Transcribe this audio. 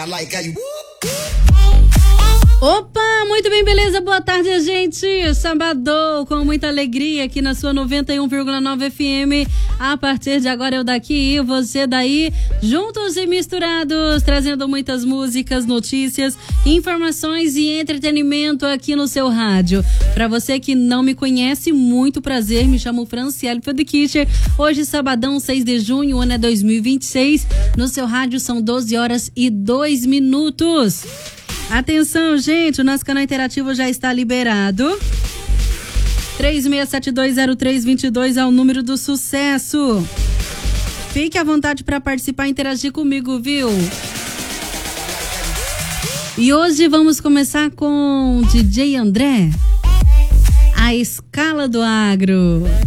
Opa, muito bem, beleza? Boa tarde, gente. Sabadão, com muita alegria aqui na sua 91,9 FM. A partir de agora eu daqui e você daí, juntos e misturados, trazendo muitas músicas, notícias, informações e entretenimento aqui no seu rádio. Pra você que não me conhece, muito prazer, me chamo Franciele Fedekischer. Hoje, sabadão, 6 de junho, ano é 2026. No seu rádio são 12 horas e 2 minutos. Atenção, gente, o nosso canal interativo já está liberado. 36720322 é o número do sucesso. Fique à vontade para participar e interagir comigo, viu? E hoje vamos começar com DJ André, a escala do agro.